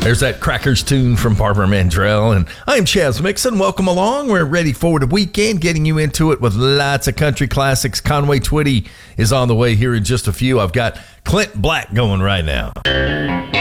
There's that Crackers tune from Barbara Mandrell, and I'm Chaz Mixon. Welcome along. We're ready for the weekend, getting you into it with lots of country classics. Conway Twitty is on the way here in just a few. I've got Clint Black going right now.